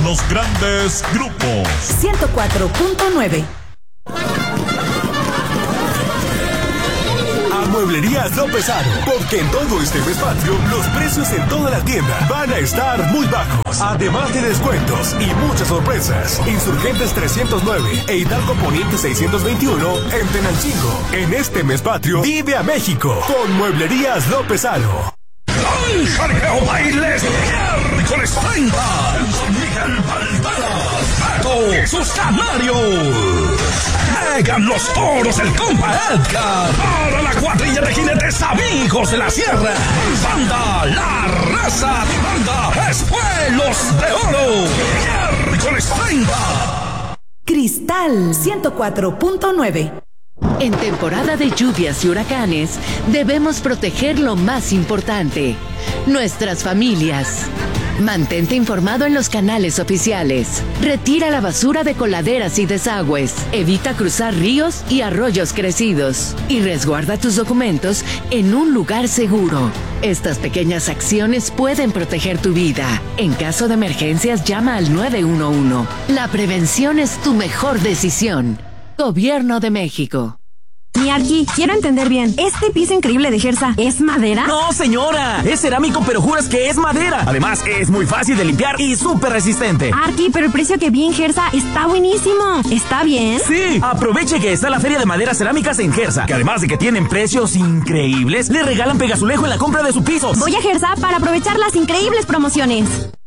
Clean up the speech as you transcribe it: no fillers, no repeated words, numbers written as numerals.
los grandes grupos. 104.9. Mueblerías López Aro, porque en todo este mes patrio los precios en toda la tienda van a estar muy bajos, además de descuentos y muchas sorpresas. Insurgentes 309 e Hidalgo Poniente 621 en Tenancingo. En este mes patrio vive a México con Mueblerías López Aro. ¡Ay, Jarqueo Bailes! ¡Miércoles 30! Miguel Valderas, Pato, sus canarios. Llegan los toros del compa Edgar para la cuadrilla de jinetes amigos de la sierra. Banda La Raza, banda Espuelos de Oro. Miércoles 30. Cristal 104.9. En temporada de lluvias y huracanes, debemos proteger lo más importante, nuestras familias. Mantente informado en los canales oficiales. Retira la basura de coladeras y desagües. Evita cruzar ríos y arroyos crecidos. Y resguarda tus documentos en un lugar seguro. Estas pequeñas acciones pueden proteger tu vida. En caso de emergencias, llama al 911. La prevención es tu mejor decisión. Gobierno de México. Miyaki, quiero entender bien. ¿Este piso increíble de Gersa es madera? No, señora, es cerámico, pero juras que es madera. Además, es muy fácil de limpiar y súper resistente. Arki, pero el precio que vi en Gersa está buenísimo. ¿Está bien? Sí, aproveche que está la Feria de Maderas Cerámicas en Gersa, que además de que tienen precios increíbles, le regalan pegazulejo en la compra de su piso. Voy a Gersa para aprovechar las increíbles promociones.